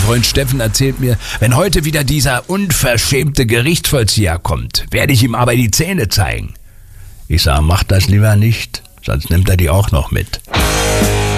Freund Steffen erzählt mir, wenn heute wieder dieser unverschämte Gerichtsvollzieher kommt, werde ich ihm aber die Zähne zeigen. Ich sage, mach das lieber nicht, sonst nimmt er die auch noch mit.